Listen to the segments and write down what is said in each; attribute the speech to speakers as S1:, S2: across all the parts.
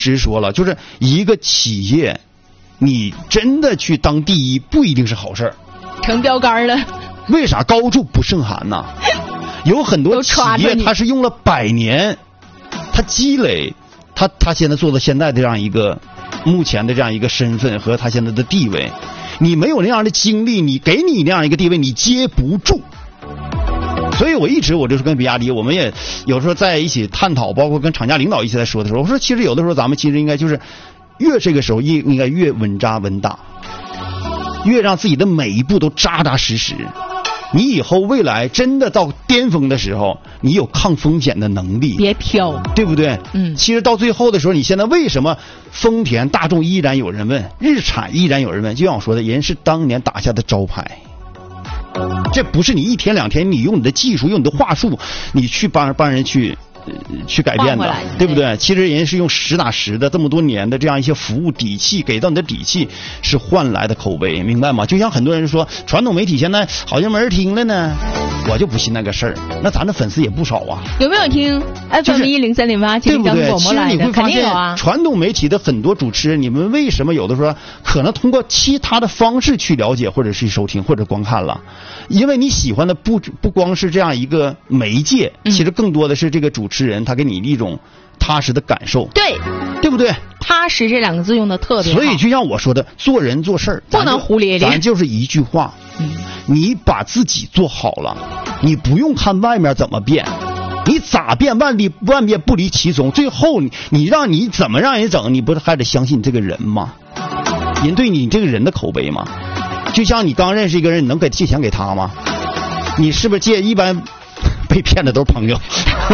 S1: 直说了，就是一个企业，你真的去当第一不一定是好事儿。
S2: 成标杆了。
S1: 为啥高处不胜寒呢？有很多企业它是用了100年，它积累，它现在做到现在的这样一个目前的这样一个身份和它现在的地位，你没有那样的经历，你给你那样一个地位，你接不住。所以我就是跟比亚迪，我们也有时候在一起探讨，包括跟厂家领导一起在说的时候，我说其实有的时候咱们其实应该就是越这个时候应该越稳扎稳打，越让自己的每一步都扎扎实实。你以后未来真的到巅峰的时候，你有抗风险的能力，
S2: 别飘，
S1: 对不对？其实到最后的时候，你现在为什么丰田、大众依然有人问，日产依然有人问？就像我说的，人是当年打下的招牌，这不是你一天两天，你用你的技术、用你的话术，你去帮人去改变的，对不对？其实人是用实打实的这么多年的这样一些服务底气，给到你的底气是换来的口碑，明白吗？就像很多人说传统媒体现在好像没人听了呢，我就不信那个事儿。那咱的粉丝也不少啊。
S2: 有没有听 FM 103.8吉林交通广播来的？
S1: 其实你会发现
S2: 啊，
S1: 传统媒体的很多主持人，你们为什么有的时候可能通过其他的方式去了解，或者是收听，或者观看了？因为你喜欢的不光是这样一个媒介，其实更多的是这个主持人他给你一种踏实的感受，对不对？
S2: 踏实这2个字用的特别好。
S1: 所以就像我说的，做人做事
S2: 不能胡咧咧，
S1: 咱就是一句话，你把自己做好了，你不用看外面怎么变，你咋变万变不离其宗，最后你怎么让人整，你不是还得相信你这个人吗？人对你这个人的口碑吗？就像你刚认识一个人，你能借钱给他吗？你是不是借？一般被骗的都是朋友。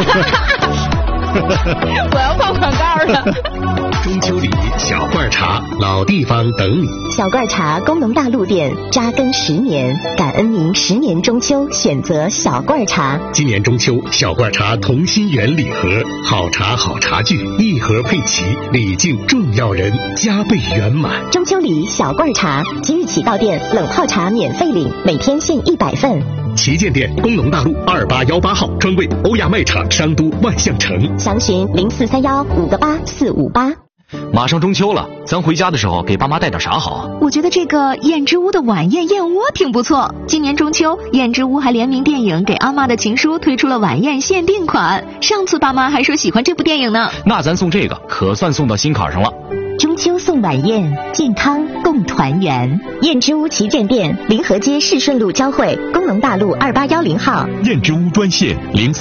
S2: 我要放广告了。
S3: 中秋里小罐茶，老地方等你。
S4: 小罐茶工农大陆店扎根10年，感恩您10年中秋选择小罐茶。
S3: 今年中秋，小罐茶同心圆礼盒，好茶好茶具，一盒配齐，礼敬重要人，加倍圆满。
S4: 中秋礼小罐茶，即日起到店冷泡茶免费领，每天限100份。
S3: 旗舰店工农大路2818号，专柜欧亚卖场商都万象城。
S4: 详询0431-58458。
S5: 马上中秋了，咱回家的时候给爸妈带点啥好啊？
S6: 我觉得这个燕之屋的晚宴燕窝挺不错。今年中秋，燕之屋还联名电影《给阿妈的情书》推出了晚宴限定款。上次爸妈还说喜欢这部电影呢。
S5: 那咱送这个可算送到心坎上了。
S4: 中秋送晚宴，健康共团圆。燕之屋旗舰店临河街市顺路交汇，工农大路2810号。
S7: 燕之屋专线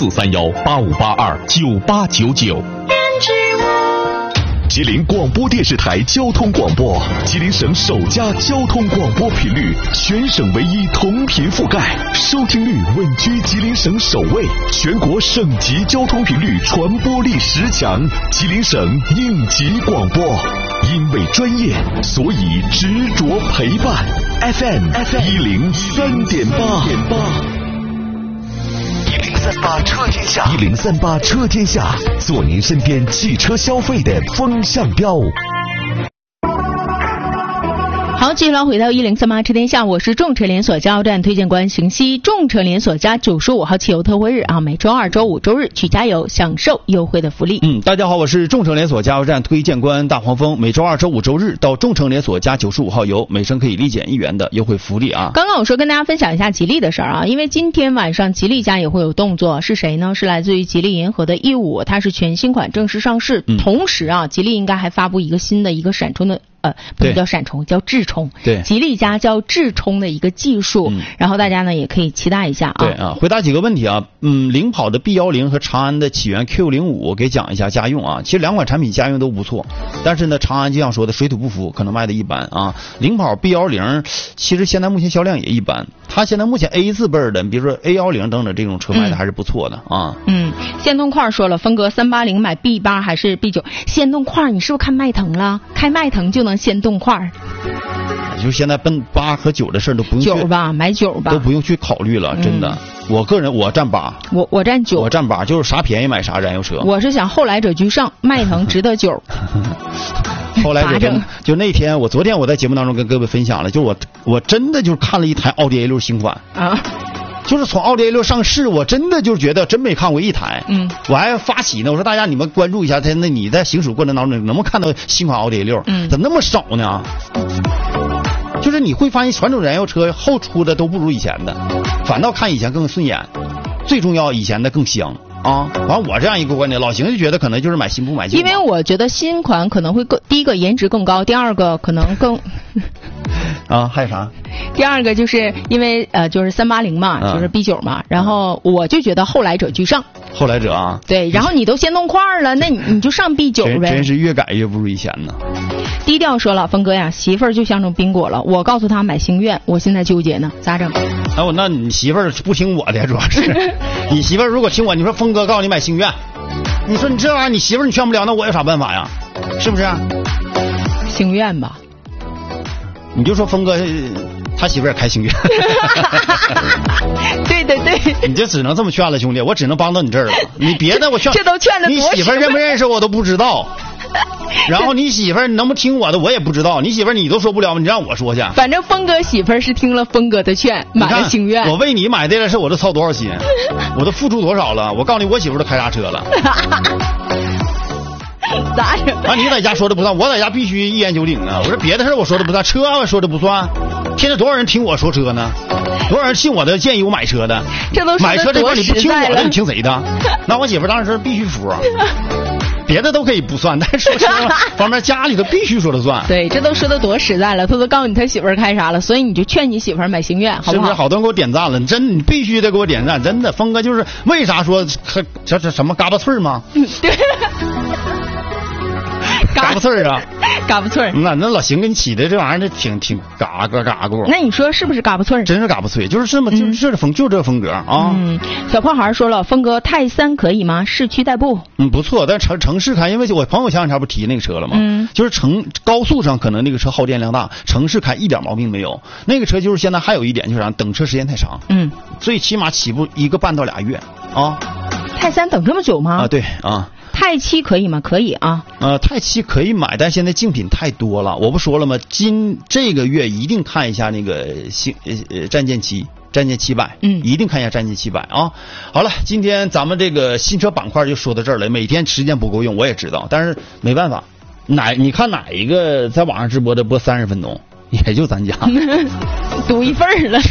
S7: 043185829899。吉林广播电视台交通广播，吉林省首家交通广播频率，全省唯一同频覆盖，收听率稳居吉林省首位，全国省级交通频率传播力10强，吉林省应急广播。因为专业，所以执着陪伴。FM 103.8，1038车天下，1038车天下，做您身边汽车消费的风向标。
S2: 好，继续来回到1038车天下，我是众车连锁加油站推荐官邢西。众车连锁加95号汽油特惠日啊，每周2、周5、周日去加油，享受优惠的福利。
S1: 大家好，我是众车连锁加油站推荐官大黄蜂。每周2、周5、周日到众车连锁加95号油，每升可以立减1元的优惠福利啊。
S2: 刚刚我说跟大家分享一下吉利的事儿啊，因为今天晚上吉利家也会有动作，是谁呢？是来自于吉利银河的E5，它是全新款正式上市。同时啊，吉利应该还发布一个新的一个闪充的。不能叫闪充，叫智充。
S1: 对，
S2: 吉利家叫智充的一个技术，然后大家呢也可以期待一下啊。
S1: 对啊，回答几个问题啊。领跑的 B10和长安的起源 Q05，给讲一下家用啊。其实两款产品家用都不错，但是呢，长安就像说的水土不服，可能卖的一般啊。领跑 B10其实现在目前销量也一般，它现在目前 A 字辈的，比如说 A10等等这种车卖的还是不错的啊。
S2: 限动块说了，风格380买 B8还是 B9？限动块你是不是看迈腾了？开迈腾就能限动块。
S1: 就现在奔8和9的事都不用
S2: 9吧，买9吧，
S1: 都不用去考虑了，真的。我个人我占8，
S2: 我占9，
S1: 我占8，就是啥便宜买啥燃油车。
S2: 我是想后来者居上，迈腾值得9。
S1: 后来者就那天昨天我在节目当中跟各位分享了，就我真的就是看了一台奥迪 A6 新款啊。 就是从奥迪 A6上市，我真的就觉得真没看过一台。我还发起呢，我说大家你们关注一下它，那你在行驶过程当中能不能看到新款奥迪 A6？怎么那么少呢？就是你会发现传统燃油车后出的都不如以前的，反倒看以前更顺眼，最重要以前的更香。啊，完我这样一个观点，老邢就觉得可能就是买新不买旧。
S2: 因为我觉得新款可能会更，第一个颜值更高，第二个可能更
S1: 啊，还有啥？
S2: 第二个就是因为就是380嘛，就是 B9 嘛，然后我就觉得后来者居上。
S1: 后来者啊，
S2: 对，然后你都先动块了，那你就上 B9 呗。
S1: 真是越改越不如以前呢。
S2: 低调说了，峰哥呀，媳妇儿就相中宾果了，我告诉他买星越，我现在纠结呢，咋整？
S1: 哎，那你媳妇儿不听我的，主要是你媳妇儿如果听我，你说峰哥告诉你买星越，你说你这玩意儿你媳妇儿你劝不了，那我有啥办法呀？是不是？
S2: 星越吧，
S1: 你就说峰哥他媳妇儿也开星越。
S2: 对对对，
S1: 你就只能这么劝了，兄弟，我只能帮到你这儿了。你别的我劝，
S2: 这都劝了，
S1: 你媳妇儿认不认识我都不知道。然后你媳妇儿能不能听我的我也不知道，你媳妇儿你都说不了，你让我说去。
S2: 反正峰哥媳妇儿是听了峰哥的劝，买了星越。
S1: 我为你买这件事我都操多少心，我都付出多少了。我告诉你，我媳妇儿都开啥车了。
S2: 咋整？
S1: 啊，你在家说的不算，我在家必须一言九鼎啊！我说别的事我说的不算，车我说的不算。现在多少人听我说车呢？多少人信我的建议我买车的？
S2: 这都
S1: 买车这块你不听我的，你听谁的？那我媳妇儿当时必须服。别的都可以不算，但是说车方面家里头必须说了算。
S2: 对，这都说的多实在了，他都告诉你他媳妇儿开啥了，所以你就劝你媳妇儿买星越，好不好？
S1: 是不是？好多人给我点赞了，你必须得给我点赞，真的。峰哥就是为啥说这什么嘎巴脆吗？
S2: 对。
S1: 嘎巴脆啊，
S2: 嘎巴脆。
S1: 那老邢给你起的这玩意儿，挺嘎咕。
S2: 那你说是不是嘎巴脆？
S1: 真是嘎巴脆，就是这么，就这风格啊。
S2: 小破孩说了，峰哥泰3可以吗？市区代步。
S1: 不错，但城市开，因为我朋友前两天不提那个车了吗？就是高速上可能那个车耗电量大，城市开一点毛病没有。那个车就是现在还有一点就是啥，等车时间太长。最起码起步1个半到2月啊。
S2: 泰3等这么久吗？
S1: 啊，对啊。
S2: 泰7可以吗？可以啊。
S1: 泰7可以买，但现在竞品太多了。我不说了吗？这个月一定看一下那个战舰700，一定看一下战舰700啊。好了，今天咱们这个新车板块就说到这儿了。每天时间不够用，我也知道，但是没办法。你看哪一个在网上直播的播30分钟？也就咱家
S2: 赌一份了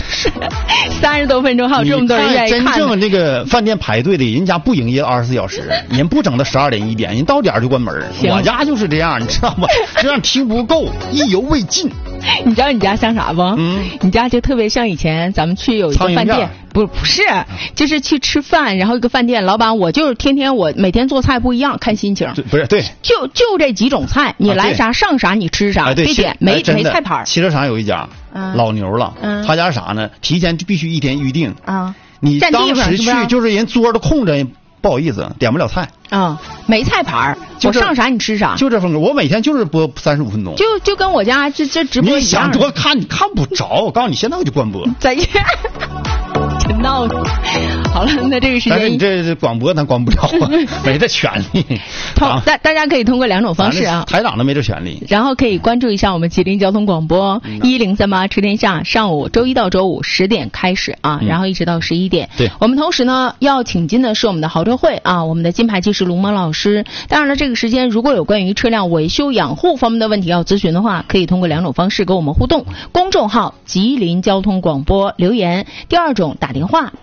S2: ，30多分钟还有这么多人愿意看。
S1: 真正这个饭店排队的，人家不营业24小时，人不整到12点1点，人到点就关门。我家就是这样，你知道吗？这样听不够，意犹未尽。
S2: 你知道你家像啥不？你家就特别像以前咱们去有一个饭店，不是，就是去吃饭，然后一个饭店老板，我就是我每天做菜不一样，看心情。
S1: 不是对，
S2: 就这几种菜，你来啥上啥，你吃啥，非点没菜盘。
S1: 汽车厂有一家老牛了，他家啥呢？提前必须1天预定啊。你当时去就是人桌都空着，不好意思点不了菜
S2: 啊，没菜盘，我上啥你吃啥，
S1: 就这风格。我每天就是播35分钟，
S2: 就跟我家这直播一样。
S1: 你想多看你看不着，我告诉你，现在我就关播。
S2: 再见。真闹腾。好了，那这个时间，
S1: 但是你这广播咱关不了啊，没这权利。
S2: 大家可以通过2种方式啊，
S1: 台长都没这权利。
S2: 然后可以关注一下我们吉林交通广播1038车天下，上午周一到周五10点开始啊，然后一直到11点。
S1: 对，
S2: 我们同时呢要请进的是我们的豪车会啊，我们的金牌技师卢萌老师。当然了，这个时间如果有关于车辆维修养护方面的问题要咨询的话，可以通过2种方式跟我们互动：公众号吉林交通广播留言，第二种打电话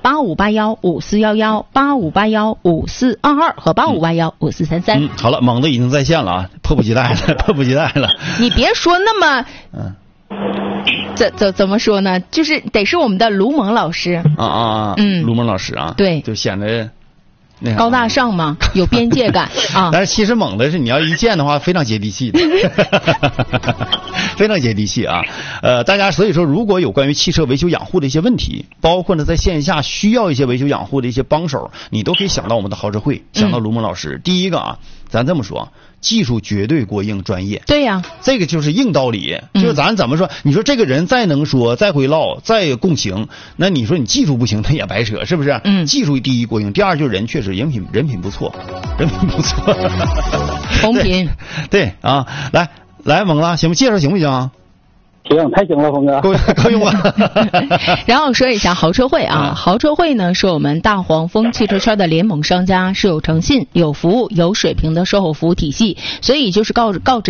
S2: 85815411、85815422和85815433。
S1: 好了，猛子已经在线了啊，迫不及待了。
S2: 你别说那么怎么说呢？就是得是我们的卢萌老师
S1: 卢萌老师啊，
S2: 对，
S1: 就显得
S2: 高大上嘛，有边界感啊。
S1: 但是其实猛的是你要一见的话，非常接地气的，非常接地气啊。大家所以说，如果有关于汽车维修养护的一些问题，包括呢在线下需要一些维修养护的一些帮手，你都可以想到我们的豪车会，想到卢萌老师。第一个啊，咱这么说。技术绝对过硬，专业。
S2: 对呀，
S1: 这个就是硬道理。就是咱怎么说？你说这个人再能说，再会唠，再共情，那你说你技术不行，他也白扯，是不是？技术第一过硬，第二就是人确实人品不错，
S2: 红品。
S1: 对啊，来，猛子，行不？介绍行不行？
S8: 行，太行了，峰哥，
S1: 够用了。
S2: 然后说一下豪车会啊，豪车会呢是我们大黄蜂汽车圈的联盟商家，是有诚信、有服务、有水平的售后服务体系，所以就是告知